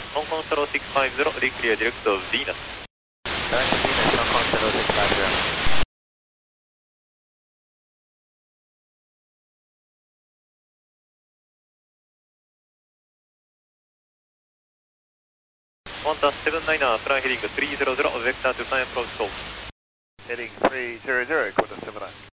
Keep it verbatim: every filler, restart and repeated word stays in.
Hong Kong Shuttle six five zero, reclear direct to Venus. Direct to Venus, Hong Kong Shuttle six five zero. Qantas seven niner, fly heading three zero zero, vector to San Approach call. Heading three zero zero, Qantas seven nine.